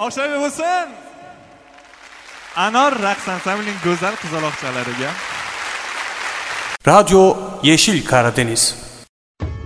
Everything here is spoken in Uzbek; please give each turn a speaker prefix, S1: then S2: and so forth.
S1: Oshayli bo'lsin. Anor raqs ansamblining go'zal qizaloqchalariga.
S2: Radio Yeşil Karadeniz.